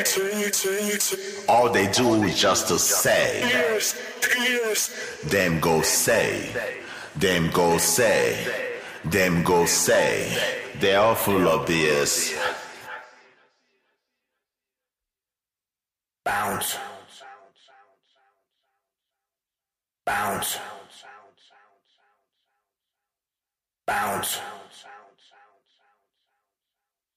All they do is just to say. Them go say. Them go say. Them go say. They're all full of BS. Bounce. Bounce. Bounce.